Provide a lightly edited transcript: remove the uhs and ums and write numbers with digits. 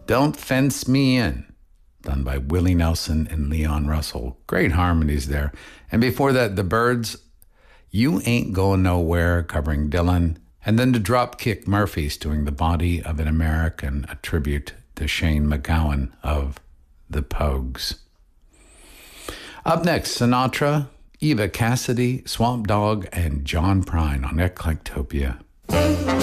Don't Fence Me In, done by Willie Nelson and Leon Russell. Great harmonies there. And before that, The Byrds, You Ain't Going Nowhere, covering Dylan. And then the Dropkick Murphys doing The Body of an American, a tribute to Shane MacGowan of the Pogues. Up next, Sinatra, Eva Cassidy, Swamp Dogg, and John Prine on Eclectopia.